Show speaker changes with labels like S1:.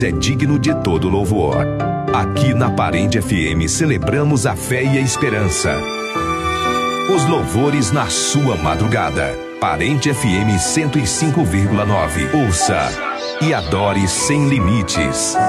S1: é digno de todo louvor. Aqui na Parente FM celebramos a fé e a esperança. Os louvores na sua madrugada. Parente FM 105,9. Ouça e adore sem limites.